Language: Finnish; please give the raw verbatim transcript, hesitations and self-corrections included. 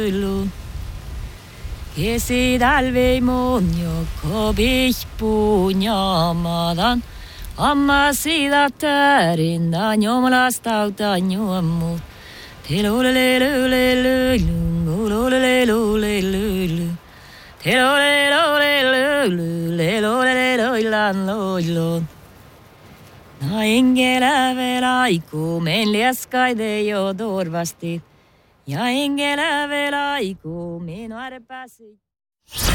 Kesi talvi mun joko pihpuun ja madan. Amma siitä tärindan jomlastautan juomut. Telolelelelelelu, lolelelelelelu. Telolelelelelu, lelolelelelelu. Na engellä velaiku, men lieskaide jo torvasti. Ja engellä velaiku, men arpasi.